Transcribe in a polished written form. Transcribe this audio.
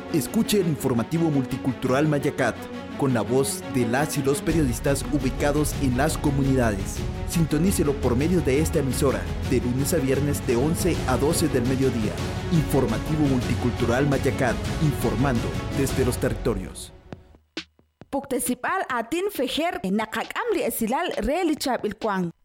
Escuche el informativo multicultural Mayacat, con la voz de las y los periodistas ubicados en las comunidades. Sintonícelo por medio de esta emisora, de lunes a viernes de 11 a 12 del mediodía. Informativo multicultural Mayacat, informando desde los territorios. Puktesipal atin fejer nakak amli esilal reali chap il kwang.